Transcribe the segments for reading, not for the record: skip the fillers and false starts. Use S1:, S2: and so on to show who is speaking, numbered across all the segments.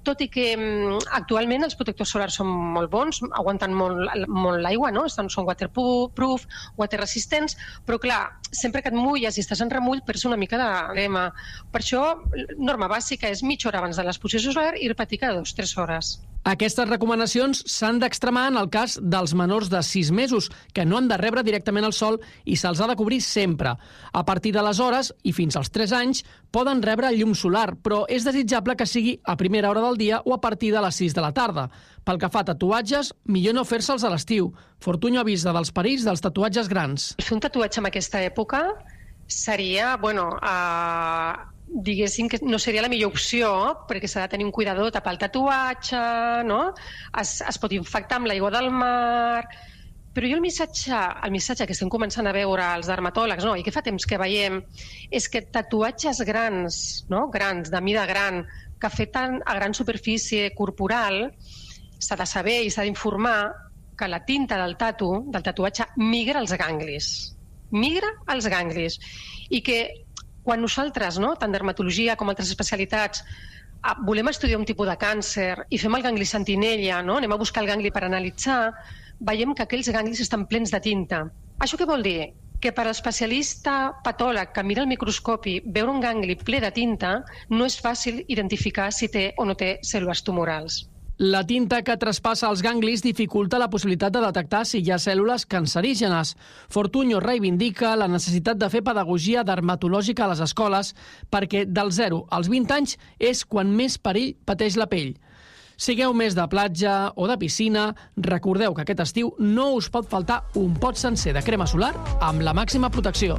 S1: tot i que actualment els protectors solars són molt bons, aguanten molt l'aigua, no? Són waterproof, waterresistents, però clar, sempre que et mulles i estàs en remull perds una mica de crema. Per això, norma bàsica és mitja hora abans de l'exposició solar i repetir cada 2-3 hores.
S2: Aquestes recomanacions s'han d'extremar en el cas dels menors de 6 mesos, que no han de rebre directament el sol i se'ls ha de cobrir sempre. A partir d'aleshores, i fins als 3 anys, poden rebre llum solar, però és desitjable que sigui a primera hora del dia o a partir de les 6 de la tarda. Pel que fa a tatuatges, millor no fer-se'ls a l'estiu. Fortunyo avisa dels perills dels tatuatges grans.
S1: Fer un tatuatge en aquesta època seria, diguéssim que no seria la millor opció, perquè s'ha de tenir un cuidador, tapar el tatuatge, no? Es pot infectar amb l'aigua del mar. Però jo el missatge que estem començant a veure els dermatòlegs, no? I que fa temps que veiem, és que tatuatges grans, no? Grans, de mida gran, que afecten a gran superfície corporal, s'ha de saber i s'ha d'informar que la tinta del tatuatge migra als ganglis. Migra als ganglis. I que quan nosaltres, no, tant dermatologia com altres especialitats, volem estudiar un tipus de càncer i fem el gangli sentinella, no? Anem a buscar el gangli per analitzar, veiem que aquells ganglis estan plens de tinta. Això què vol dir? Que per a l'especialista patòleg que mira el microscopi veure un gangli ple de tinta no és fàcil identificar si té o no té cèl·lules tumorals.
S2: La tinta que traspassa els ganglis dificulta la possibilitat de detectar si hi ha cèl·lules cancerígenes. Fortunyo reivindica la necessitat de fer pedagogia dermatològica a les escoles perquè del 0 als 20 anys és quan més perill pateix la pell. Sigueu més de platja o de piscina, recordeu que aquest estiu no us pot faltar un pot sencer de crema solar amb la màxima protecció.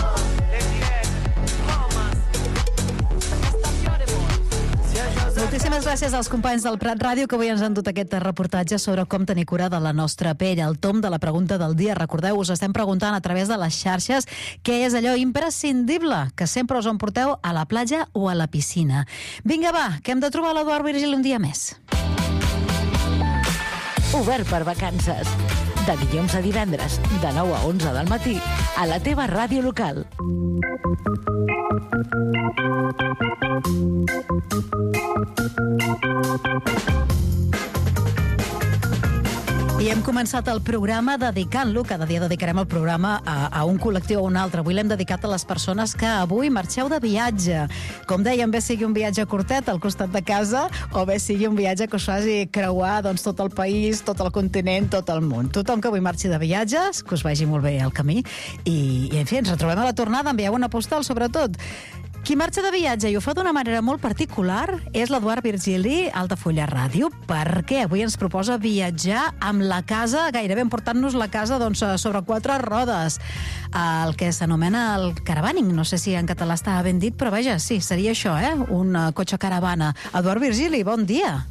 S3: Moltíssimes gràcies als companys del Prat Ràdio que avui ens han dut aquest reportatge sobre com tenir cura de la nostra pell. El tom de la pregunta del dia. Recordeu, us estem preguntant a través de les xarxes què és allò imprescindible que sempre us emporteu a la platja o a la piscina. Vinga, va, que hem de trobar l'Eduard Virgili un dia més.
S4: Obert per vacances. De dilluns a divendres, de 9 a 11 del matí, a la teva ràdio local.
S3: I hem començat el programa dedicant-lo, cada dia dedicarem el programa a un col·lectiu o a un altre. Avui l'hem dedicat a les persones que avui marxeu de viatge. Com dèiem, bé sigui un viatge curtet al costat de casa o bé sigui un viatge que us faci creuar tot el país, tot el continent, tot el món. Tothom que avui marxi de viatges, que us vagi molt bé el camí. I en fi, ens retrobem a la tornada, envieu una postal, sobretot. Qui marxa de viatge i ho fa d'una manera molt particular és l'Eduard Virgili, Altafulla Ràdio, perquè avui ens proposa viatjar amb la casa, gairebé emportant-nos la casa sobre 4 rodes, el que s'anomena el caravaning. No sé si en català està ben dit, però vaja, sí, seria això, un cotxe caravana. Eduard Virgili, bon dia.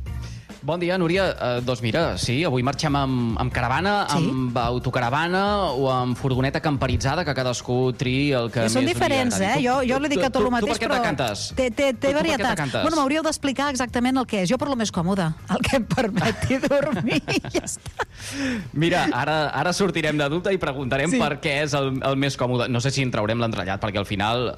S5: Bon dia, Núria. Doncs mira, sí, avui marxem amb caravana, amb autocaravana o amb furgoneta camperitzada, que cadascú triï el que més
S3: són diferents, Jo l'he dit que tot el mateix,
S5: però... Tu per què te cantes?
S3: Té varietats. Bueno, m'hauríeu d'explicar exactament el que és. Jo per lo més còmode, el que em permeti dormir, ja està.
S5: Mira, ara sortirem de dubte i preguntarem per què és el més còmode. No sé si en traurem l'entrellat, perquè al final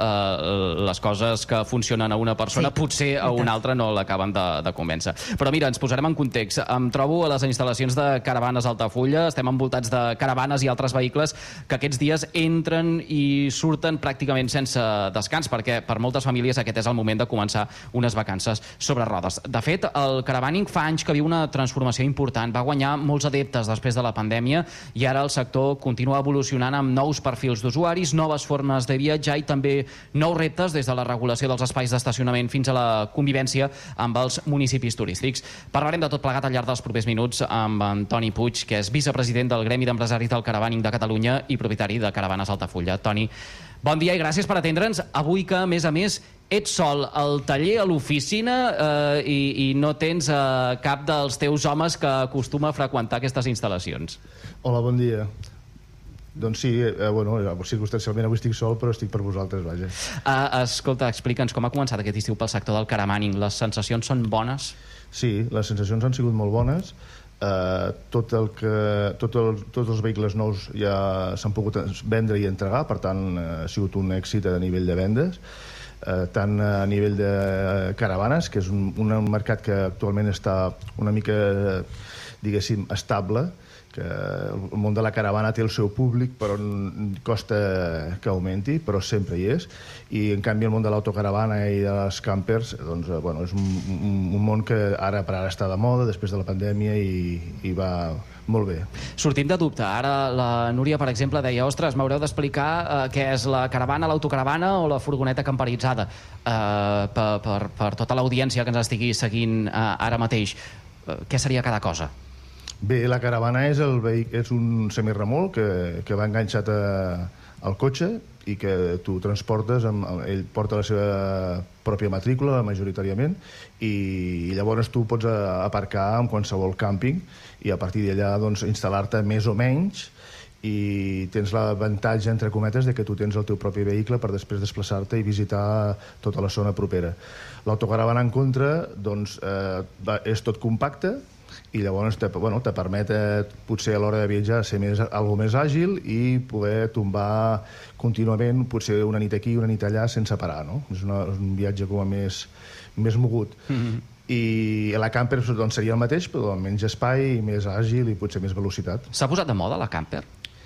S5: les coses que funcionen a una persona potser a una altra no l'acaben de convèncer. Però mira, ens posarem en context. Em trobo a les instal·lacions de Caravanes Altafulla. Estem envoltats de caravanes i altres vehicles que aquests dies entren i surten pràcticament sense descans, perquè per moltes famílies aquest és el moment de començar unes vacances sobre rodes. De fet, el caravaning fa anys que viu una transformació important. Va guanyar molts adeptes després de la pandèmia i ara el sector continua evolucionant amb nous perfils d'usuaris, noves formes de viatjar i també nous reptes des de la regulació dels espais d'estacionament fins a la convivència amb els municipis turístics. Parlarem de tot plegat al llarg dels propers minuts amb en Toni Puig, que és vicepresident del Gremi d'Empresaris del Caravaning de Catalunya i propietari de Caravanes Altafulla. Toni, bon dia i gràcies per atendre'ns. Avui que, a més, ets sol al taller, a l'oficina i no tens cap dels teus homes que acostuma a freqüentar aquestes instal·lacions.
S6: Hola, bon dia. Doncs sí, circumstancialment avui estic sol, però estic per vosaltres, vaja.
S5: Escolta, explica'ns com ha començat aquest estiu pel sector del caravaning. Les sensacions són bones?
S6: Sí, les sensacions han sigut molt bones. Tots els vehicles nous ja s'han pogut vendre i entregar, per tant ha sigut un èxit a nivell de vendes. tant a nivell de caravanes, que és un mercat que actualment està una mica, diguéssim, estable, que el món de la caravana té el seu públic, però costa que augmenti, però sempre hi és. I, en canvi, el món de l'autocaravana i de les campers, doncs, bueno, és un món que ara per ara està de moda, després de la pandèmia, i va molt bé.
S5: Sortim de dubte. Ara la Núria, per exemple, deia, ostres, m'haureu d'explicar què és la caravana, l'autocaravana o la furgoneta camperitzada per tota l'audiència que ens estigui seguint ara mateix. Què seria cada cosa?
S6: Bé, la caravana és un semirremolc que va enganxat al cotxe i que tu transportes, ell porta la seva pròpia matrícula majoritàriament, i llavors tu pots aparcar en qualsevol càmping i a partir d'allà doncs, instal·lar-te més o menys, i tens l'avantatge, entre cometes, de que tu tens el teu propi vehicle per després desplaçar-te i visitar tota la zona propera. L'autocaravana, en contra, doncs, és tot compacte, i llavors te permet potser a l'hora de viatjar ser algo més àgil i poder tombar contínuament, potser una nit aquí, una nit allà, sense parar, no? És un viatge com a més mogut. I la camper doncs, seria el mateix, però amb menys espai, més àgil i potser més velocitat.
S5: S'ha posat de moda la camper?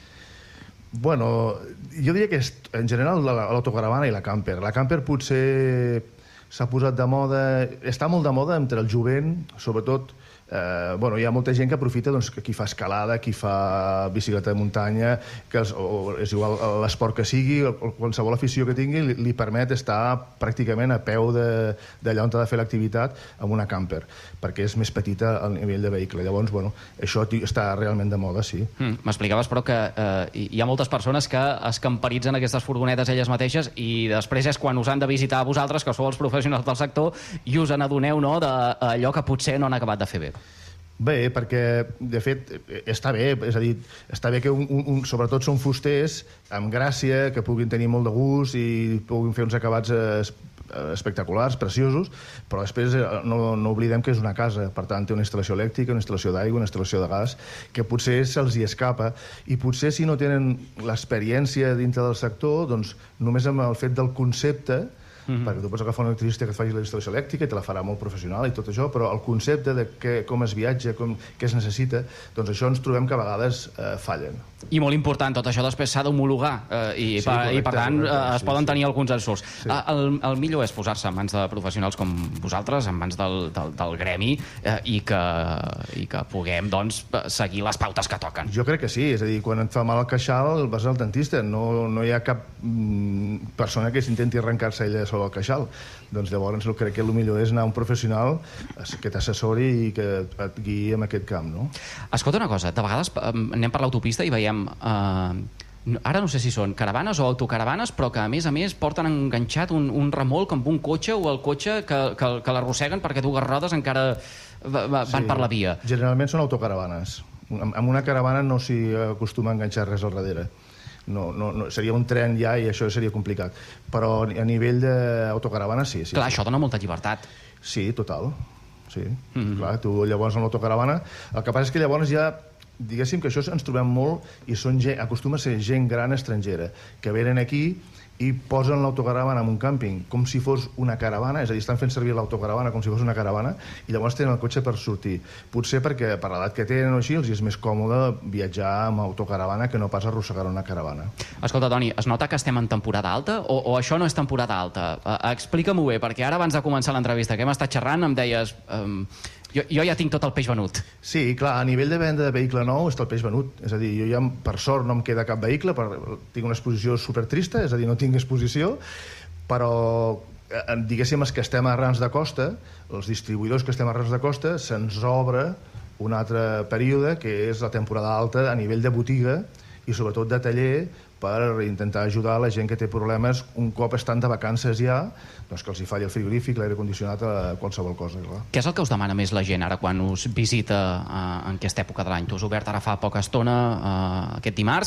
S6: Bueno, jo diria que és, en general, l'autocaravana i la camper. La camper potser s'ha posat de moda, està molt de moda entre el jovent, sobretot. Hi ha molta gent que aprofita, doncs, qui fa escalada, qui fa bicicleta de muntanya, o és igual l'esport que sigui, qualsevol afició que tingui li permet estar pràcticament a peu d'allà on ha de fer l'activitat amb una camper, perquè és més petita al nivell de vehicle. Llavors, això està realment de moda, sí.
S5: M'explicaves, però, que hi ha moltes persones que es camperitzen aquestes furgonetes elles mateixes i després és quan us han de visitar a vosaltres, que sou els professionals del sector, i us n'adoneu, no, d'allò que potser no han acabat de fer bé.
S6: Bé, perquè, de fet, està bé, és a dir, està bé que sobretot són fusters amb gràcia, que puguin tenir molt de gust i puguin fer uns acabats espectaculars, preciosos, però després no oblidem que és una casa, per tant té una instal·lació elèctrica, una instal·lació d'aigua, una instal·lació de gas, que potser se'ls hi escapa, i potser si no tenen l'experiència dintre del sector, doncs només amb el fet del concepte, perquè tu pots agafar un electricista que et faci la instal·lació elèctrica i te la farà molt professional i tot això, però el concepte de com es viatja, què es necessita, doncs això ens trobem que a vegades fallen.
S5: I molt important, tot això després s'ha d'homologar i per tant es poden tenir alguns ensorts. El millor és posar-se en mans de professionals com vosaltres, en mans del gremi, i que puguem doncs seguir les pautes que toquen.
S6: Jo crec que sí, és a dir, quan et fa mal el queixal vas al dentista, no hi ha cap persona que s'intenti arrencar-se ella sobre el queixal. Doncs llavors crec que el millor és anar a un professional que t'assessori i que et guiï en aquest camp, no?
S5: Escolta una cosa, de vegades anem per l'autopista i veiem ara no sé si són caravanes o autocaravanes, però que a més porten enganxat un remolc amb un cotxe, o el cotxe que l'arrosseguen perquè dues rodes encara van per la via.
S6: Generalment són autocaravanes. Amb una caravana no s'hi acostuma a enganxar res al darrere. No, seria un tren ja i això seria complicat, però a nivell d'autocaravana sí.
S5: Clar, això dona molta llibertat.
S6: Sí, total, sí. Clar, tu llavors amb l'autocaravana, el que passa és que llavors ja, diguéssim que això ens trobem molt i acostuma a ser gent gran estrangera que venen aquí i posen l'autocaravana en un càmping com si fos una caravana, és a dir, estan fent servir l'autocaravana com si fos una caravana i llavors tenen el cotxe per sortir. Potser perquè per l'edat que tenen o així els és més còmode viatjar amb autocaravana que no pas arrossegar una caravana.
S5: Escolta, Toni, es nota que estem en temporada alta o això no és temporada alta? Explica-m'ho bé, perquè ara abans de començar l'entrevista que hem estat xerrant em deies... Jo ja tinc tot el peix venut.
S6: Sí, clar, a nivell de venda de vehicle nou està el peix venut. És a dir, jo ja, per sort, no em queda cap vehicle, tinc una exposició supertrista, és a dir, no tinc exposició, però, diguéssim, els que estem a Rans de Costa, els distribuïdors que estem a Rans de Costa, se'ns obre un altre període, que és la temporada alta a nivell de botiga i sobretot de taller, per intentar ajudar la gent que té problemes un cop estan de vacances ja, doncs que els hi falli el frigorífic, l'aire condicionat, qualsevol cosa. Clar.
S5: Què és el que us demana més la gent ara quan us visita en aquesta època de l'any? Tu has obert ara fa poca estona, aquest dimarts.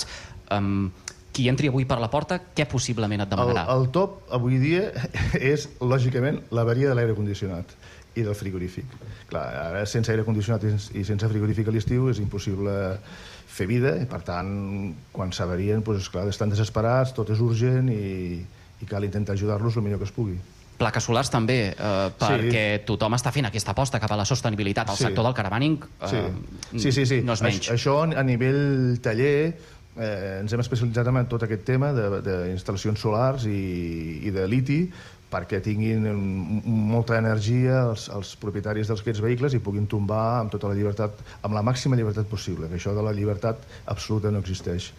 S5: Qui entri avui per la porta, què possiblement et demanarà?
S6: El top avui dia és, lògicament, l'averia de l'aire condicionat i del frigorífic. Clar, ara sense aire condicionat i sense frigorífic a l'estiu és impossible fer vida, i per tant, quan s'avarien, doncs, esclar, estan desesperats, tot és urgent i i cal intentar ajudar-los el millor que es pugui.
S5: Plaques solars també, perquè tothom està fent aquesta aposta cap a la sostenibilitat. El sector del caravaning no és menys.
S6: Això a nivell taller ens hem especialitzat en tot aquest tema d'instal·lacions solars i de liti perquè tinguin molta energia els propietaris d'aquests vehicles i puguin tombar amb tota la llibertat, amb la màxima llibertat possible, que això de la llibertat absoluta no existeix.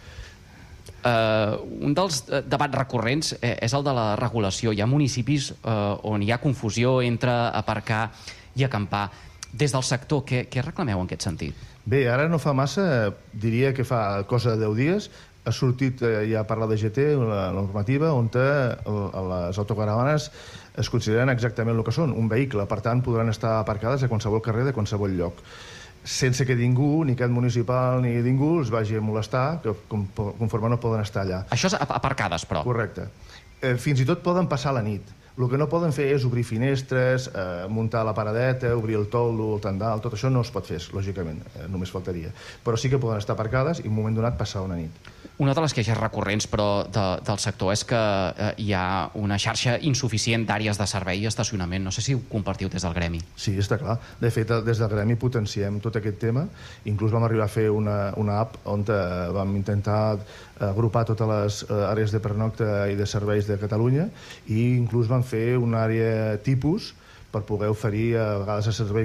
S5: Un dels debats recurrents és el de la regulació. Hi ha municipis on hi ha confusió entre aparcar i acampar. Des del sector, què reclameu en aquest sentit?
S6: Bé, ara no fa massa, diria que fa cosa de 10 dies, ha sortit ja per la DGT la normativa on les autocaravanes es consideren exactament el que són, un vehicle. Per tant, podran estar aparcades a qualsevol carrer de qualsevol lloc, sense que ningú, ni cap municipal ni ningú, els vagi a molestar, que conforme no poden estar allà.
S5: Això és aparcades, però.
S6: Correcte. Fins i tot poden passar la nit. El que no poden fer és obrir finestres, muntar la paradeta, obrir el toldo, el tendal, tot això no es pot fer, lògicament, només faltaria. Però sí que poden estar aparcades i en un moment donat passar una nit.
S5: Una de les queixes recurrents, però, del sector és que hi ha una xarxa insuficient d'àrees de servei i estacionament. No sé si ho compartiu des del gremi.
S6: Sí, està clar. De fet, des del gremi potenciem tot aquest tema. Inclús vam arribar a fer una app on vam intentar agrupar totes les àrees de pernocte i de serveis de Catalunya i inclús vam fer una àrea tipus per poder oferir a vegades a serveis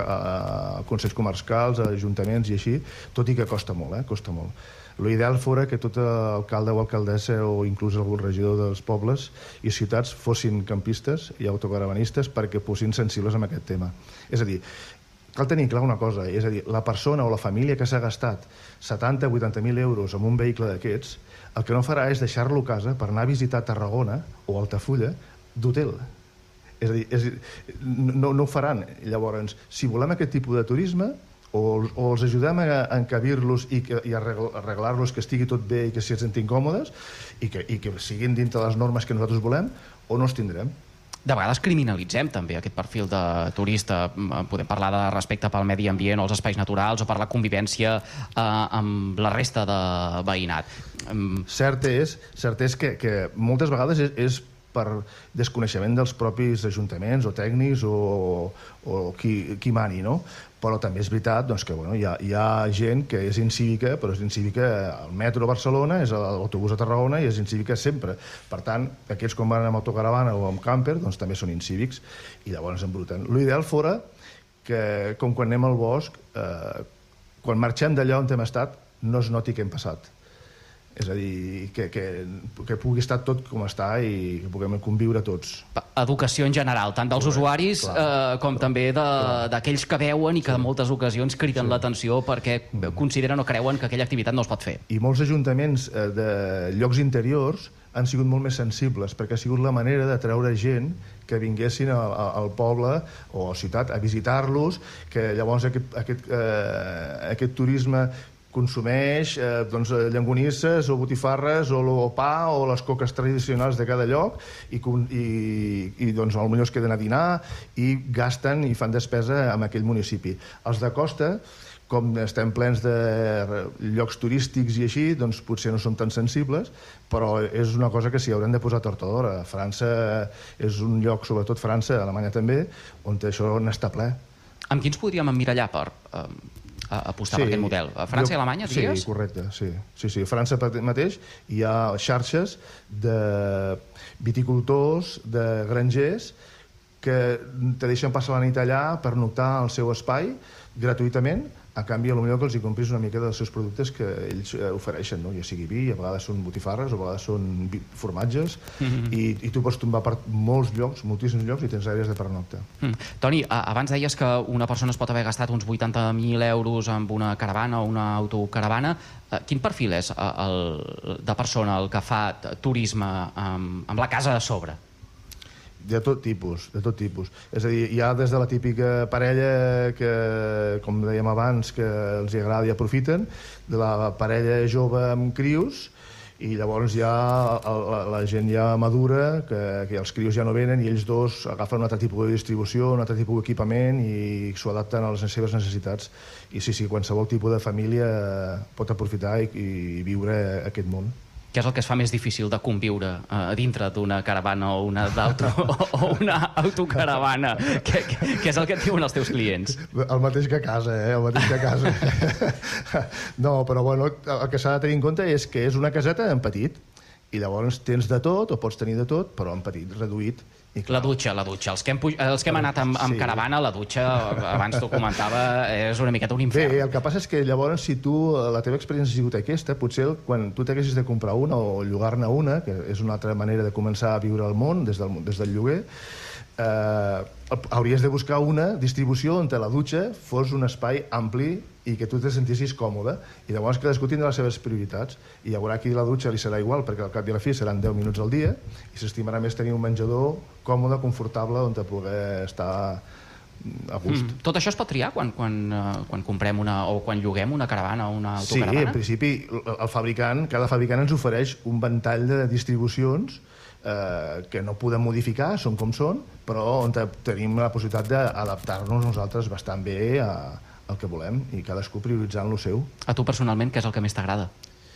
S6: a consells comarcals, a ajuntaments i així, tot i que costa molt, costa molt. L'ideal fora que tot alcalde o alcaldessa o inclús algun regidor dels pobles i ciutats fossin campistes i autocaravanistes perquè fossin sensibles amb aquest tema. És a dir, cal tenir clar una cosa, és a dir, la persona o la família que s'ha gastat 70 o 80.000 euros en un vehicle d'aquests, el que no farà és deixar-lo a casa per anar a visitar Tarragona o Altafulla d'hotel. És a dir, no ho faran. Llavors, si volem aquest tipus de turisme, o els ajudem a encabir-los i a arreglar-los, que estigui tot bé i que s'hi sentin còmodes i que siguin dintre les normes que nosaltres volem, o no els tindrem.
S5: De vegades criminalitzem també aquest perfil de turista. Podem parlar de respecte pel medi ambient o els espais naturals o per la convivència amb la resta de veïnat.
S6: Cert és que moltes vegades és per desconeixement dels propis ajuntaments o tècnics o qui mani, no? Però també és veritat que hi ha gent que és incívica, però és incívica al metro a Barcelona, és a l'autobús a Tarragona i és incívica sempre. Per tant, aquests quan van amb autocaravana o amb camper també són incívics i llavors embruten. L'ideal fora que, com quan anem al bosc, quan marxem d'allà on hem estat, no es noti que hem passat. És a dir, que pugui estar tot com està i que puguem conviure tots.
S5: Educació en general, tant dels usuaris com també d'aquells que veuen i que en moltes ocasions criden l'atenció perquè consideren o creuen que aquella activitat no es pot fer.
S6: I molts ajuntaments de llocs interiors han sigut molt més sensibles perquè ha sigut la manera de treure gent que vinguessin al poble o a la ciutat a visitar-los, que llavors aquest turisme consumeix llangonisses o botifarres o el pa o les coques tradicionals de cada lloc i potser es queden a dinar i gasten i fan despesa en aquell municipi. Els de costa, com estem plens de llocs turístics i així, doncs potser no són tan sensibles, però és una cosa que s'hi haurem de posar tort a l'hora. França és un lloc, sobretot França, Alemanya també, on això n'està ple.
S5: Amb quins podríem emmirallar per apostar per aquest model? A França i Alemanya, diries?
S6: Sí, correcte, sí. A França mateix hi ha xarxes de viticultors, de grangers, que te deixen passar la nit allà per noctar al seu espai gratuïtament, a canvi potser que els hi compris una mica dels seus productes que ells ofereixen, ja sigui vi, a vegades són botifarres, a vegades són formatges, i tu pots tombar per molts llocs, moltíssims llocs, i tens àrees de pernocte.
S5: Toni, abans deies que una persona es pot haver gastat uns 80.000 euros amb una caravana o una autocaravana. Quin perfil és de persona el que fa turisme amb la casa a sobre?
S6: De tot tipus, de tot tipus. És a dir, hi ha des de la típica parella que, com dèiem abans, que els agrada i aprofiten, de la parella jove amb crios, i llavors hi ha la gent ja madura, que els crios ja no venen i ells dos agafen un altre tipus de distribució, un altre tipus d'equipament i s'ho adapten a les seves necessitats. I sí, qualsevol tipus de família pot aprofitar i viure aquest món.
S5: Què és el que es fa més difícil de conviure dintre d'una caravana o una autocaravana? Què és el que et diuen els teus clients?
S6: El mateix que a casa, el mateix que a casa. No, però bueno, el que s'ha de tenir en compte és que és una caseta en petit, i llavors tens de tot, o pots tenir de tot, però en petit, reduït.
S5: La dutxa. Els que hem anat amb caravana, la dutxa, abans t'ho comentava, és una miqueta un infern.
S6: Bé, el que passa és que llavors, si la teva experiència ha sigut aquesta, potser quan tu t'haguessis de comprar una o llogar-ne una, que és una altra manera de començar a viure el món des del lloguer, hauries de buscar una distribució on la dutxa fos un espai ampli i que tu te sentissis còmode, i llavors cadascú tindrà les seves prioritats, i hi haurà qui la dutxa li serà igual, perquè al cap i a la fi seran 10 minuts al dia, i s'estimarà més tenir un menjador còmode, confortable, on poder estar a gust.
S5: Tot això es pot triar quan comprem o quan lloguem una caravana o una autocaravana?
S6: Sí, en principi, cada fabricant ens ofereix un ventall de distribucions que no podem modificar, són com són, però on tenim la possibilitat d'adaptar-nos nosaltres bastant bé al que volem, i cadascú prioritzant lo seu.
S5: A tu personalment, què és el que més t'agrada?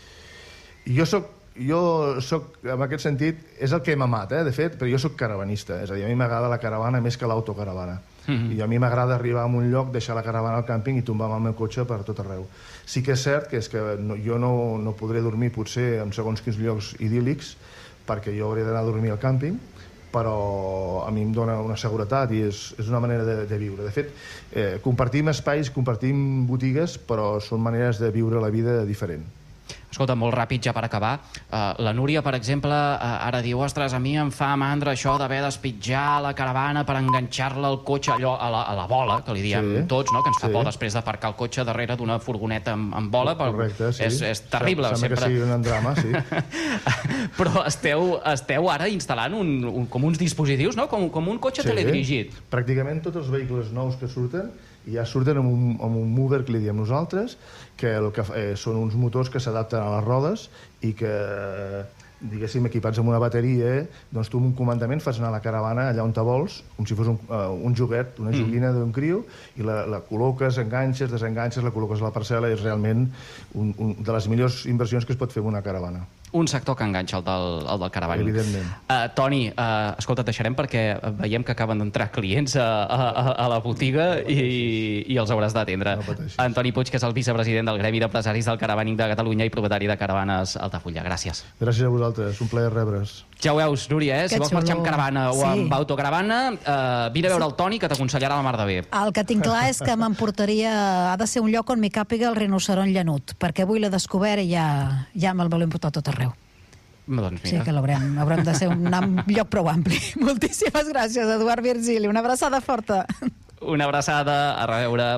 S6: Jo soc, en aquest sentit, és el que m'ha amat, de fet, però jo soc caravanista, és a dir, a mi m'agrada la caravana més que l'autocaravana. I a mi m'agrada arribar a un lloc, deixar la caravana al càmping i tombar amb el meu cotxe per tot arreu. Sí que és cert que jo no podré dormir potser en segons quins llocs idíl·lics, perquè jo hauré d'anar a dormir al càmping, però a mi em dona una seguretat i és una manera de viure. De fet, compartim espais, compartim botigues, però són maneres de viure la vida diferent.
S5: Escolta, molt ràpid ja per acabar. La Núria, per exemple, ara diu: ostres, a mi em fa mandra això d'haver d'espitjar la caravana per enganxar-la al cotxe, allò a la bola, que li diem tots, no? Que ens fa por després d'aparcar el cotxe darrere d'una furgoneta amb bola.
S6: Correcte, sí.
S5: És terrible.
S6: Sembla que sigui un drama, sí.
S5: Però esteu ara instal·lant com uns dispositius, no? Com un cotxe teledirigit.
S6: Pràcticament tots els vehicles nous que surten ja surten amb un mover, que li diem nosaltres, que són uns motors que s'adapten a les rodes i que, diguéssim, equipats amb una bateria, doncs tu amb un comandament fas anar la caravana allà on te vols, com si fos un joguet, una joguina d'un criu, i la col·loques, enganxes, desenganxes, la col·loques a la parcel·la, és realment de les millors inversions que es pot fer en una caravana.
S5: Un sector que enganxa el del caravaning.
S6: Evidentment.
S5: Toni, escolta, et deixarem perquè veiem que acaben d'entrar clients a la botiga i els hauràs d'atendre.
S6: No pateixis.
S5: Antoni Puig, que és el vicepresident del Gremi d'Empresaris del Caravaning de Catalunya i propietari de Caravanes Altafulla. Gràcies.
S6: Gràcies a vosaltres, un plaer rebre's.
S5: Ja ho veus, Núria, si vols marxar amb caravana o amb autocaravana, vine a veure el Toni, que t'aconsellarà la mar de bé.
S3: El que tinc clar és que m'emportaria... Ha de ser un lloc on m'hi càpiga el rinoceront llanut, perquè avui l'he descobert i ja me'l vol imputar tot arreu.
S5: Doncs mira.
S3: Sí que haurem de ser un lloc prou ampli. Moltíssimes gràcies, Eduard Virgili. Una abraçada forta.
S5: Una abraçada, a reveure.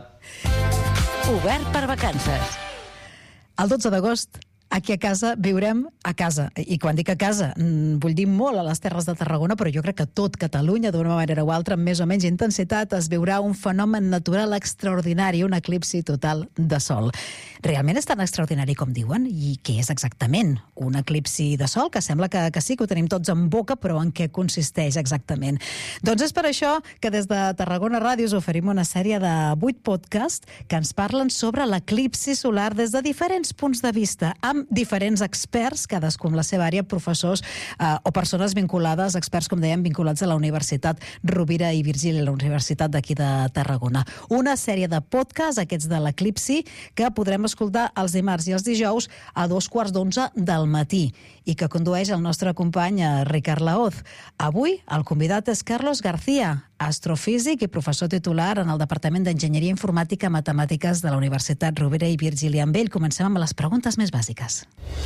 S4: Obert per vacances.
S3: El 12 d'agost, aquí a casa viurem a casa. I quan dic a casa, vull dir molt a les Terres de Tarragona, però jo crec que tot Catalunya, d'una manera o altra, amb més o menys intensitat, es veurà un fenomen natural extraordinari, un eclipsi total de sol. Realment és tan extraordinari com diuen? I què és exactament un eclipsi de sol? Que sembla que sí, que ho tenim tots en boca, però en què consisteix exactament? Doncs és per això que des de Tarragona Ràdio us oferim una sèrie de 8 podcasts que ens parlen sobre l'eclipsi solar des de diferents punts de vista, amb diferents experts, cadascú amb la seva àrea, professors o persones vinculades, experts, com dèiem, vinculats a la Universitat Rovira i Virgili, la Universitat d'aquí de Tarragona. Una sèrie de podcasts, aquests de l'eclipsi, que podrem escoltar els dimarts i els dijous a 2:15 del matí i que condueix el nostre company Ricard Laoz. Avui el convidat és Carlos García, astrofísic i professor titular en el Departament d'Enginyeria Informàtica i Matemàtiques de la Universitat Rovira i Virgili. Amb ell comencem amb les preguntes més bàsiques.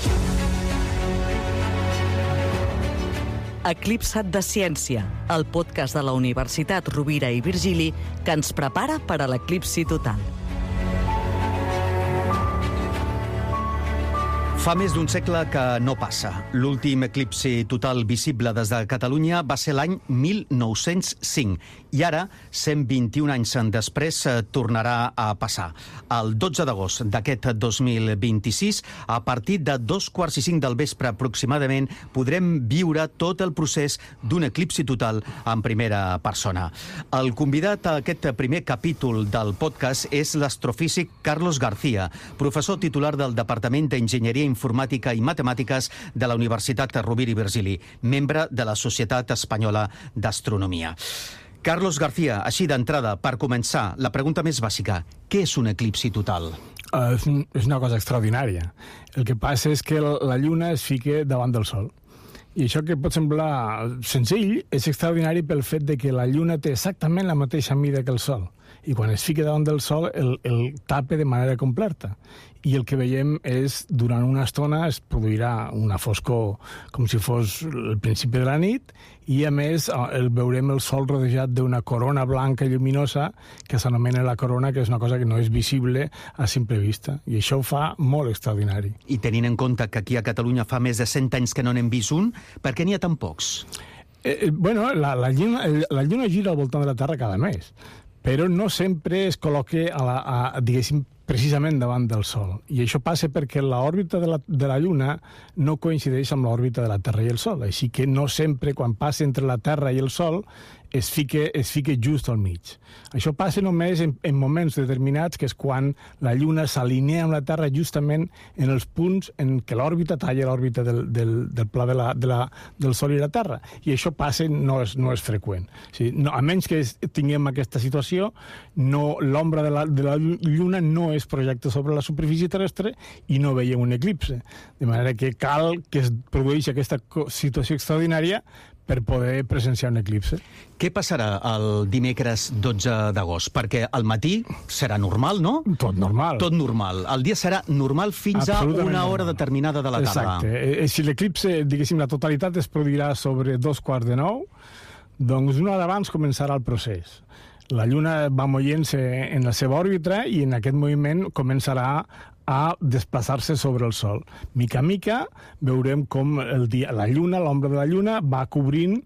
S7: Eclipsat de Ciència, el podcast de la Universitat Rovira i Virgili que ens prepara per a l'eclipsi total.
S8: Fa més d'un segle que no passa. L'últim eclipsi total visible des de Catalunya va ser l'any 1905 i ara, 121 anys després, tornarà a passar. El 12 d'agost d'aquest 2026, a partir de 2:45 del vespre aproximadament, podrem viure tot el procés d'un eclipsi total en primera persona. El convidat a aquest primer capítol del podcast és l'astrofísic Carlos García, professor titular del Departament d'Enginyeria d'Informàtica i Matemàtiques de la Universitat Rovira i Virgili, membre de la Societat Espanyola d'Astronomia. Carlos García, així d'entrada, per començar, la pregunta més bàsica, què és un eclipsi total?
S9: És una cosa extraordinària. El que passa és que la Lluna es fica davant del Sol. I això que pot semblar senzill és extraordinari pel fet de que la Lluna té exactament la mateixa mida que el Sol. I quan es fica davant del Sol el tapa de manera completa. I el que veiem és, durant una estona es produirà una foscor com si fos el principi de la nit, i a més veurem el Sol rodejat d'una corona blanca i lluminosa que s'anomena la corona, que és una cosa que no és visible a simple vista. I això ho fa molt extraordinari.
S8: I tenint en compte que aquí a Catalunya fa més de 100 anys que no n'hem vist un, per què n'hi ha tan pocs?
S9: Bueno, la Lluna gira al voltant de la Terra cada mes, però no sempre es col·loca, diguéssim, precisament davant del Sol. I això passa perquè l'òrbita de la Lluna no coincideix amb l'òrbita de la Terra i el Sol. Així que no sempre, quan passa entre la Terra i el Sol, es fica just al mig. Això passa només en moments determinats, que és quan la Lluna s'alinea amb la Terra justament en els punts en què l'òrbita talla l'òrbita del pla del Sol i la Terra. I això passa, no és freqüent. O sigui, no, a menys que tinguem aquesta situació, l'ombra de la Lluna no es projecta sobre la superfície terrestre i no veiem un eclipse. De manera que cal que es produeixi aquesta situació extraordinària per poder presenciar un eclipse.
S8: Què passarà el dimecres 12 d'agost? Perquè al matí serà normal, no?
S9: Tot normal.
S8: Tot normal. El dia serà normal fins a una hora determinada de la tarda.
S9: Exacte. Si l'eclipse, diguéssim, la totalitat es produirà sobre 8:45, doncs una hora abans començarà el procés. La Lluna va movent-se en la seva òrbita i en aquest moviment començarà a desplaçar-se sobre el Sol. Mica a mica veurem com la Lluna, l'ombra de la Lluna, va cobrint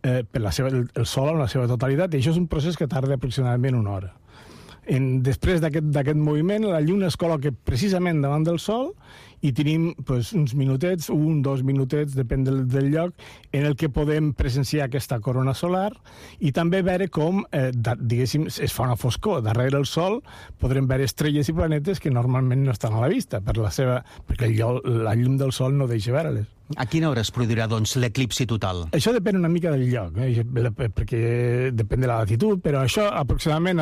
S9: el Sol en la seva totalitat, i això és un procés que tarda aproximadament una hora. Després d'aquest moviment, la Lluna es col·loca precisament davant del Sol i tenim uns minutets, 1-2 minutets, depèn del lloc, en el que podem presenciar aquesta corona solar i també veure com, diguéssim, es fa una foscor. Darrere el Sol podrem veure estrelles i planetes que normalment no estan a la vista, perquè la llum del Sol no deixa veure-les.
S8: A quina hora es produirà, doncs, l'eclipsi total?
S9: Això depèn una mica del lloc, perquè depèn de la latitud, però això aproximadament a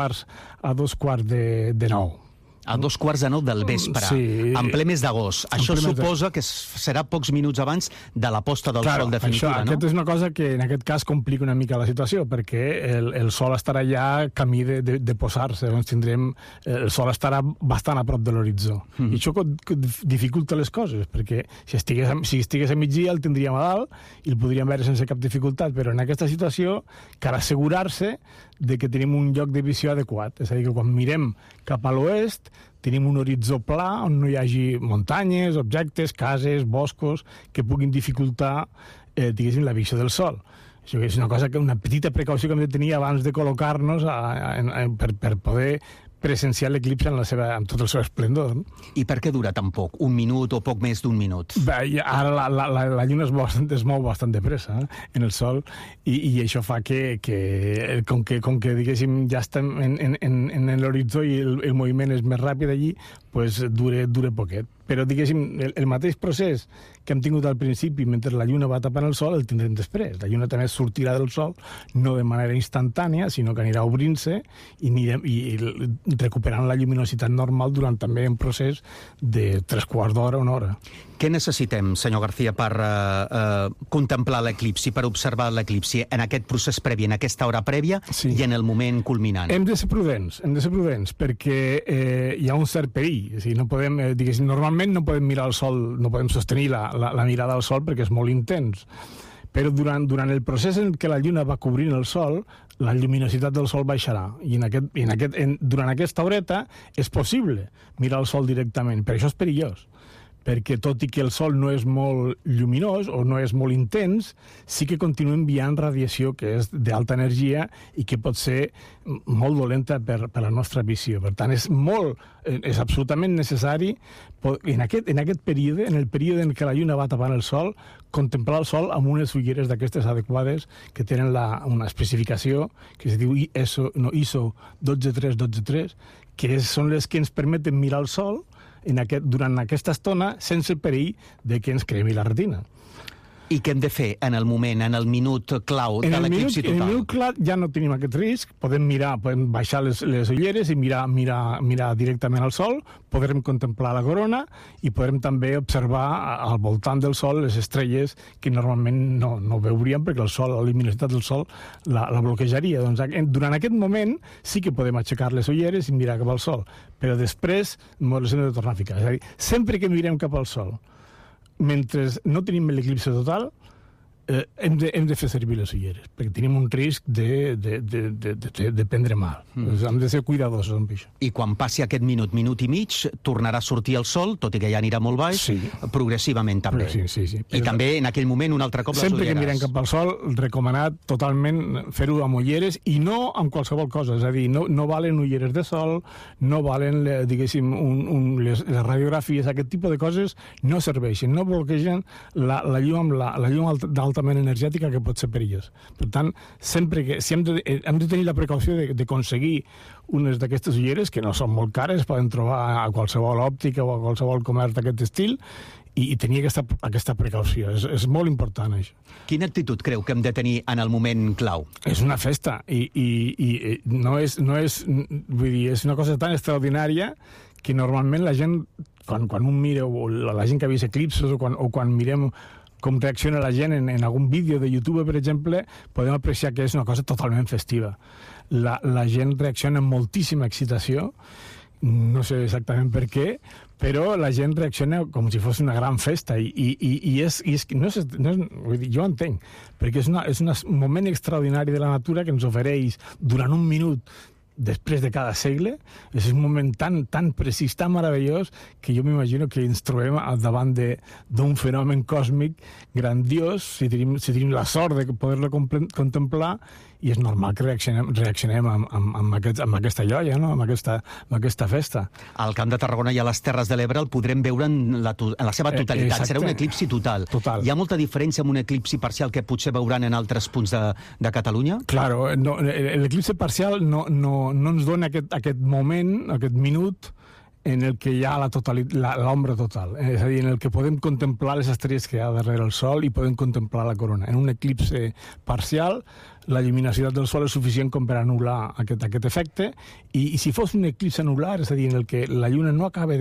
S9: 2:15 de 9.
S8: A 2:15 del vespre, sí, en ple mes d'agost. Això suposa que serà pocs minuts abans de la posta del Sol definitiva, no?
S9: Aquesta és una cosa que en aquest cas complica una mica la situació, perquè el Sol estarà ja camí de posar-se, doncs el Sol estarà bastant a prop de l'horitzó. I això dificulta les coses, perquè si estigués a migdia el tindríem a dalt i el podríem veure sense cap dificultat, però en aquesta situació cal assegurar-se de que tenim un lloc de visió adequat. És a dir, que quan mirem cap a l'oest tenim un horitzó pla on no hi hagi muntanyes, objectes, cases, boscos, que puguin dificultar, diguéssim, la visió del Sol. Això és una petita precaució que hem de tenir abans de col·locar-nos per poder presenciar l'eclipse amb tot el seu esplendor.
S8: I per què dura tan poc? Un minut o poc més d'un minut?
S9: Bé, ara la Lluna es mou bastant de pressa en el Sol i això fa que com que diguéssim, ja estem en l'horitzó i el moviment és més ràpid allí, doncs dura poquet. Però, diguéssim, el mateix procés que hem tingut al principi mentre la Lluna va tapant el Sol el tindrem després. La Lluna també sortirà del Sol, no de manera instantània, sinó que anirà obrint-se i recuperant la lluminositat normal durant també un procés de 3/4 d'hora, una hora.
S8: Què necessitem, senyor García, per contemplar l'eclipsi, per observar l'eclipsi en aquest procés previ, en aquesta hora prèvia i en el moment culminant?
S9: Hem de ser prudents, perquè hi ha un cert perill. O sigui, no podem, diguéssim, normalment no podem mirar el Sol, no podem sostenir la mirada al Sol perquè és molt intens. Però durant el procés en què la Lluna va cobrint el Sol, la lluminositat del Sol baixarà. I durant aquesta horeta és possible mirar el Sol directament, però això és perillós. Perquè tot i que el Sol no és molt lluminós o no és molt intens, sí que continua enviant radiació que és d'alta energia i que pot ser molt dolenta per la nostra visió. Per tant, és absolutament necessari en aquest període, en el període en què la Lluna va tapant el Sol, contemplar el Sol amb unes ulleres d'aquestes adequades que tenen una especificació que es diu ISO 123 que són les que ens permeten mirar el Sol durant aquesta estona sense perill de que ens cremi la retina.
S8: I què hem de fer en el moment, en el minut clau de l'eclipsi total?
S9: En el minut clau ja no tenim aquest risc, podem baixar les ulleres i mirar directament al sol, podrem contemplar la corona i podrem també observar al voltant del sol les estrelles que normalment no veuríem perquè el sol, la luminositat del sol la bloquejaria. Doncs durant aquest moment sí que podem aixecar les ulleres i mirar cap al sol, però després ens hem de tornar a ficar. És a dir, sempre que mirem cap al sol, mentre no tenim l'eclipsi total, hem de fer servir les ulleres, perquè tenim un risc de prendre mal. Hem de ser cuidadosos amb això.
S8: I quan passi aquest minut i mig, tornarà a sortir el sol, tot i que ja anirà molt baix, progressivament també.
S9: Sí.
S8: I també en aquell moment, un altre cop, les ulleres.
S9: Sempre que mirem cap al sol, recomanat totalment fer-ho amb ulleres i no amb qualsevol cosa. És a dir, no valen ulleres de sol, no valen, diguéssim, les radiografies, aquest tipus de coses no serveixen, no bloquegen la llum altament energètica que pot ser perillós. Per tant, sempre que hem de tenir la precaució d'aconseguir unes d'aquestes ulleres, que no són molt cares, poden trobar a qualsevol òptica o a qualsevol comerç d'aquest estil, i tenir aquesta precaució. És molt important, això.
S8: Quina actitud creu que hem de tenir en el moment clau?
S9: És una festa, i no és... Vull dir, és una cosa tan extraordinària que normalment la gent, quan un mira, o la gent que ha vist eclipses, o quan mirem com reacciona la gent en algun vídeo de YouTube, per exemple, podem apreciar que és una cosa totalment festiva. La gent reacciona amb moltíssima excitació, no sé exactament per què, però la gent reacciona com si fos una gran festa, jo entenc, perquè és un moment extraordinari de la natura que ens ofereix durant un minut després de cada segle. És un moment tan precís, tan meravellós, que jo m'imagino que ens trobem davant d'un fenomen còsmic grandiós, si tenim la sort de poder-lo contemplar, i és normal que reaccionem amb aquesta joia, no? amb aquesta festa.
S8: Al Camp de Tarragona i a les Terres de l'Ebre el podrem veure en la seva totalitat.
S9: Exacte.
S8: Serà un eclipsi total.
S9: Hi
S8: ha molta diferència amb un eclipsi parcial que potser veuran en altres punts de Catalunya?
S9: Claro, l'eclipsi parcial no ens dona aquest moment, aquest minut, en el que hi ha l'ombra total. És a dir, en el que podem contemplar les estrelles que hi ha darrere el sol i podem contemplar la corona. En un eclipsi parcial, la lluminositat del sol és suficient com per anul·lar aquest efecte, i si fos un eclipsi anular, és a dir, en el que la lluna no acaba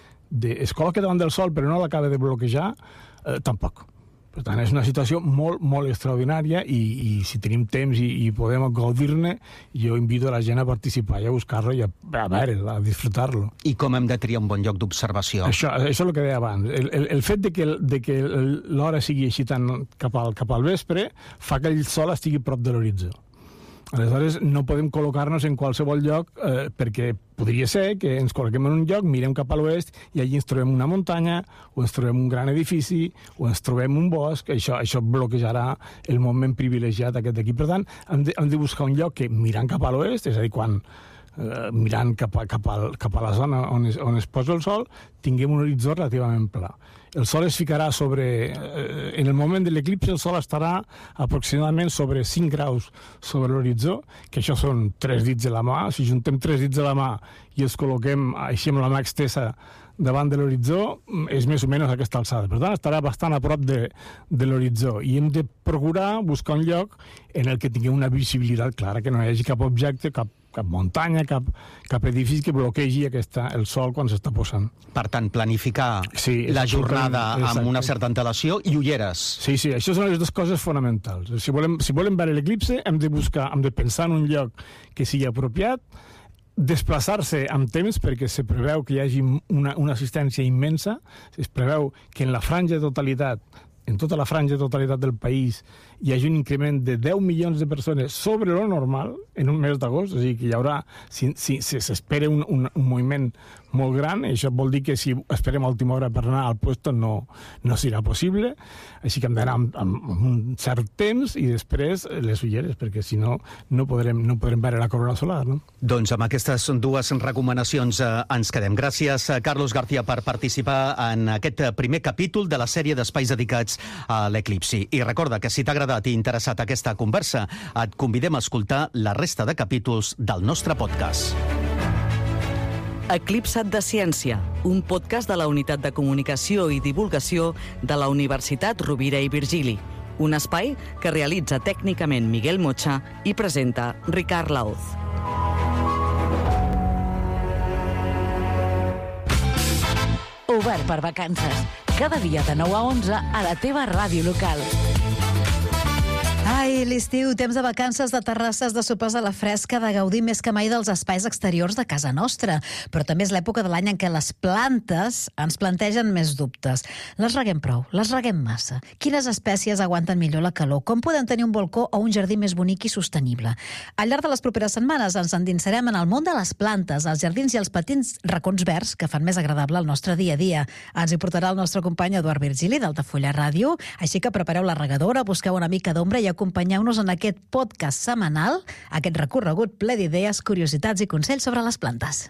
S9: es col·loca davant del sol però no l'acaba de bloquejar, tampoc. Per tant, és una situació molt, molt extraordinària, i si tenim temps i podem gaudir-ne, jo invito a la gent a participar i a buscar-lo i a veure-lo, a disfrutar-lo.
S8: I com hem de triar un bon lloc d'observació?
S9: Això és el que deia abans. El fet de que l'hora sigui així tant cap al vespre fa que el sol estigui prop de l'horitzó. Aleshores, no podem col·locar-nos en qualsevol lloc, perquè podria ser que ens col·loquem en un lloc, mirem cap a l'oest i allí ens trobem una muntanya, o ens trobem un gran edifici, o ens trobem un bosc. Això bloquejarà el moment privilegiat aquest d'aquí. Per tant, hem de buscar un lloc que, mirant cap a l'oest, és a dir, mirant cap a la zona on es posa el sol, tinguem un horitzó relativament pla. El sol es ficarà en el moment de l'eclipsi, el sol estarà aproximadament sobre 5 graus sobre l'horitzó, que això són 3 dits de la mà. Si juntem 3 dits de la mà i els col·loquem així amb la mà extesa davant de l'horitzó, és més o menys aquesta alçada. Per tant, estarà bastant a prop de l'horitzó, i hem de procurar buscar un lloc en el que tinguem una visibilitat clara, que no hi hagi cap objecte, cap muntanya, cap edifici que bloquegi el sol quan s'està posant.
S8: Per tant, planificar la jornada amb una certa antelació i ulleres.
S9: Sí, això són les dues coses fonamentals. Si volem veure l'eclipsi, hem de pensar en un lloc que sigui apropiat, desplaçar-se amb temps, perquè se preveu que hi hagi una assistència immensa. Es preveu que en tota la franja de totalitat del país hi hagi un increment de 10 milions de persones sobre lo normal en un mes d'agost, és a dir, que hi haurà, s'espera un moviment molt gran, i això vol dir que si esperem a última hora per anar al puesto no serà possible, així que hem d'anar amb un cert temps i després les ulleres, perquè si no podrem veure la corona solar, no?
S8: Doncs amb aquestes dues recomanacions ens quedem. Gràcies, Carlos García, per participar en aquest primer capítol de la sèrie d'espais dedicats a l'eclipsi. I recorda que si t'ha agradat i interessat aquesta conversa, et convidem a escoltar la resta de capítols del nostre podcast.
S7: Eclipsa't de ciència, un podcast de la Unitat de Comunicació i Divulgació de la Universitat Rovira i Virgili. Un espai que realitza tècnicament Miguel Mocha i presenta Ricard Laoz.
S4: Obert per vacances. Cada dia de 9 a 11 a la teva ràdio local.
S3: Ai, l'estiu, temps de vacances, de terrasses, de sopars a la fresca, de gaudir més que mai dels espais exteriors de casa nostra. Però també és l'època de l'any en què les plantes ens plantegen més dubtes. Les reguem prou? Les reguem massa? Quines espècies aguanten millor la calor? Com podem tenir un balcó o un jardí més bonic i sostenible? Al llarg de les properes setmanes ens endinsarem en el món de les plantes, els jardins i els petits racons verds que fan més agradable el nostre dia a dia. Ens hi portarà el nostre company Eduard Virgili, d'Altafulla Ràdio, així que prepareu la regadora, busqueu una mica d'ombra i acompanyeu-nos en aquest podcast setmanal, aquest recorregut ple d'idees, curiositats i consells sobre les plantes.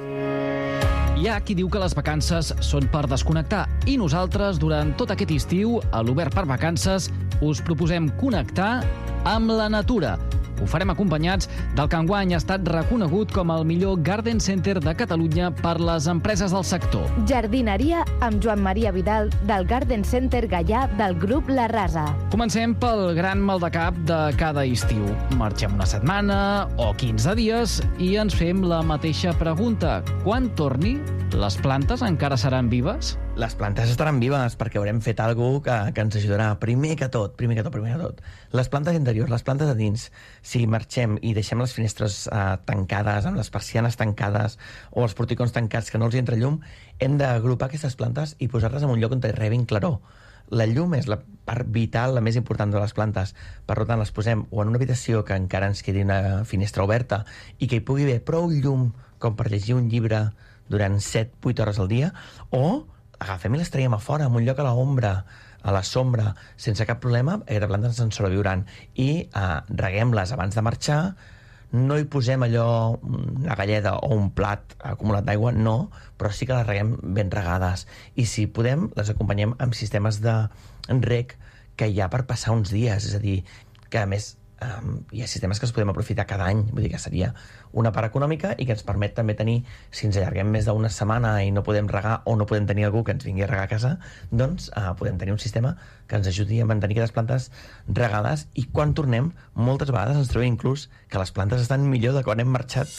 S2: Hi ha qui diu que les vacances són per desconnectar i nosaltres, durant tot aquest estiu, a l'Obert per Vacances, us proposem connectar amb la natura. Ho farem acompanyats del que enguany ha estat reconegut com el millor Garden Center de Catalunya per les empreses del sector.
S10: Jardineria amb Joan Maria Vidal del Garden Center Gaià del grup La Rasa.
S2: Comencem pel gran maldecap de cada estiu. Marxem una setmana o 15 dies i ens fem la mateixa pregunta. Quan torni, les plantes encara seran vives?
S11: Les plantes estaran vives perquè haurem fet alguna cosa que ens ajudarà. Primer que tot. Les plantes interiors, les plantes de dins. Si marxem i deixem les finestres tancades, amb les persianes tancades o els porticons tancats que no els hi entra llum, hem d'agrupar aquestes plantes i posar-les en un lloc on hi rebin claror. La llum és la part vital, la més important de les plantes. Per tant, les posem o en una habitació que encara ens quedi una finestra oberta i que hi pugui haver prou llum com per llegir un llibre durant 7-8 hores al dia, o agafem i les traiem a fora, en un lloc a l'ombra, a la sombra, sense cap problema, aquestes plantes ens sobreviuran. I reguem-les abans de marxar, no hi posem allò, una galleda o un plat acumulat d'aigua, no, però sí que les reguem ben regades. I si podem, les acompanyem amb sistemes de reg que hi ha per passar uns dies, és a dir, que a més hi ha sistemes que els podem aprofitar cada any, vull dir que seria una part econòmica i que ens permet també tenir, si ens allarguem més d'una setmana i no podem regar o no podem tenir algú que ens vingui a regar a casa, doncs podem tenir un sistema que ens ajudi a mantenir aquestes plantes regades, i quan tornem moltes vegades ens trobem inclús que les plantes estan millor de quan hem marxat.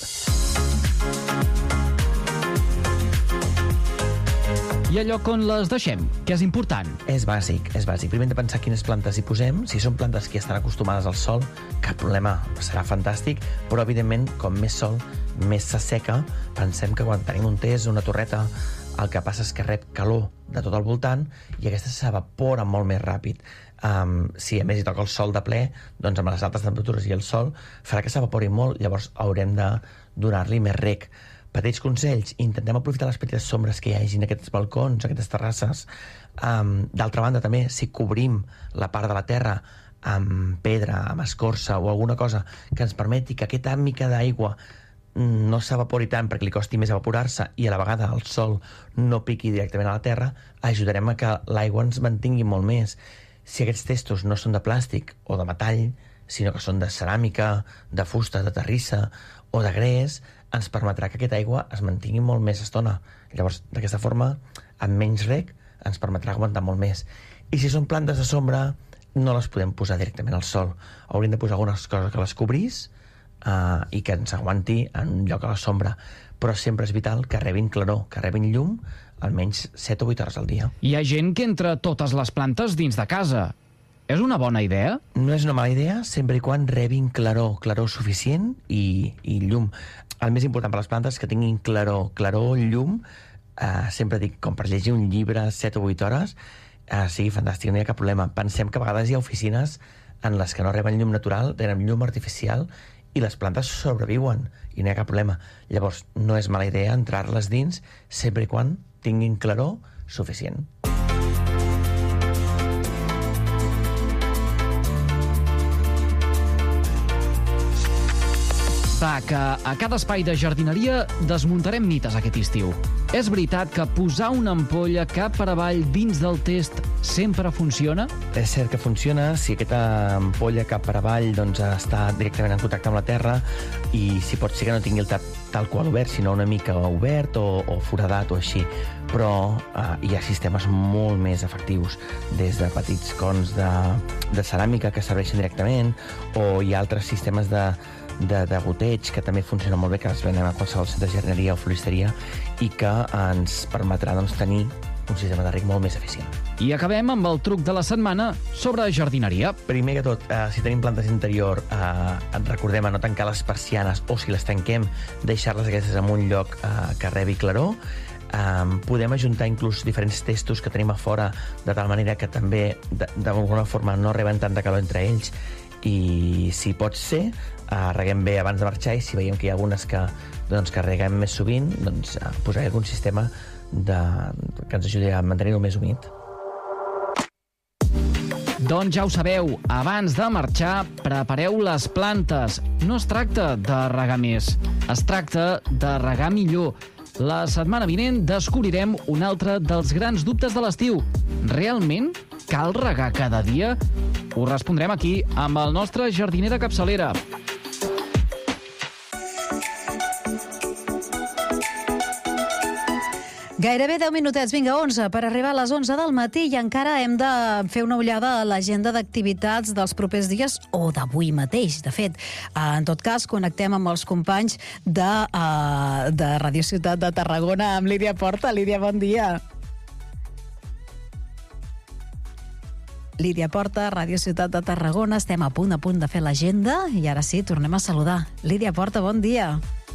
S2: I a lloc on les deixem, que és important.
S11: És bàsic. Primer hem de pensar quines plantes hi posem. Si són plantes que estan acostumades al sol, cap problema, serà fantàstic, però evidentment, com més sol, més s'asseca. Pensem que quan tenim un test, una torreta, el que passa és que rep calor de tot el voltant i aquesta s'evapora molt més ràpid. Si a més hi toca el sol de ple, doncs amb les altes temperatures i el sol farà que s'evapori molt, llavors haurem de donar-li més reg. Petits consells, intentem aprofitar les petites sombres que hi hagi en aquests balcons, aquestes terrasses. D'altra banda, també, si cobrim la part de la terra amb pedra, amb escorça o alguna cosa que ens permeti que aquesta mica d'aigua no s'evapori tant perquè li costi més evaporar-se i a la vegada el sol no piqui directament a la terra, ajudarem a que l'aigua ens mantingui molt més. Si aquests testos no són de plàstic o de metall, sinó que són de ceràmica, de fusta, de terrissa o de gres, ens permetrà que aquesta aigua es mantingui molt més estona. Llavors, d'aquesta forma, amb menys reg, ens permetrà aguantar molt més. I si són plantes de sombra, no les podem posar directament al sol. Hauríem de posar algunes coses que les cobrís i que ens aguanti en un lloc a la sombra. Però sempre és vital que rebin claror, que rebin llum, almenys 7 o 8 hores al dia.
S2: Hi ha gent que entra totes les plantes dins de casa. És una bona idea?
S11: No és una mala idea, sempre i quan rebin claror suficient i llum. El més important per les plantes és que tinguin claror, llum, sempre dic, com per llegir un llibre 7 o 8 hores, sigui fantàstic, no hi ha cap problema. Pensem que a vegades hi ha oficines en les que no reben llum natural, tenen llum artificial, i les plantes sobreviuen, i no hi ha cap problema. Llavors, no és mala idea entrar-les dins, sempre i quan tinguin claror suficient.
S2: començar que a cada espai de jardineria desmuntarem mites aquest estiu. És veritat que posar una ampolla cap per avall dins del test sempre funciona?
S11: És cert que funciona si aquesta ampolla cap per avall doncs, està directament en contacte amb la terra i si pot ser que no tingui el tap tal qual obert, sinó una mica obert o foradat o així. Però hi ha sistemes molt més efectius, des de petits cons de ceràmica que serveixen directament, o hi ha altres sistemes de goteig que també funcionen molt bé, que els venem a qualsevol centre de jardineria o floristeria i que ens permetrà doncs, tenir un sistema de reg molt més eficient.
S2: I acabem amb el truc de la setmana sobre jardineria.
S11: Primer que tot, si tenim plantes d'interior, recordem a no tancar les persianes o si les tanquem, deixar-les aquestes en un lloc que rebi claror. Podem ajuntar inclús diferents testos que tenim a fora de tal manera que també d'alguna forma no reben tanta calor entre ells i si pot ser reguem bé abans de marxar i si veiem que hi ha algunes que reguem més sovint doncs posaré algun sistema que ens ajudi a mantenir-ho més humit.
S2: Doncs ja ho sabeu, abans de marxar, prepareu les plantes. No es tracta de regar més, es tracta de regar millor. La setmana vinent descobrirem un altre dels grans dubtes de l'estiu. Realment cal regar cada dia? Ho respondrem aquí amb el nostre jardiner de capçalera.
S3: Gairebé 10 minutets, vinga, 11, per arribar a les 11 del matí i encara hem de fer una ullada a l'agenda d'activitats dels propers dies o d'avui mateix. De fet, en tot cas, connectem amb els companys de Radio Ciutat de Tarragona, amb Lídia Porta. Lídia, bon dia. Lídia Porta, Radio Ciutat de Tarragona. Estem a punt de fer l'agenda i ara sí, tornem a saludar. Lídia Porta, bon dia.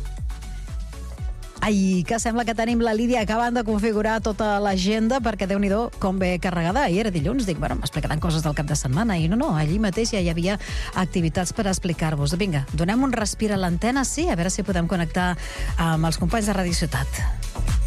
S3: Ai, que sembla que tenim la Lídia acabant de configurar tota l'agenda perquè Déu-n'hi-do com ve carregada. Ahir era dilluns, dic, bueno, m'explicaran coses del cap de setmana i no, allí mateix ja hi havia activitats per explicar-vos. Vinga, donem un respir a l'antena, sí, a veure si podem connectar amb els companys de Radio Ciutat.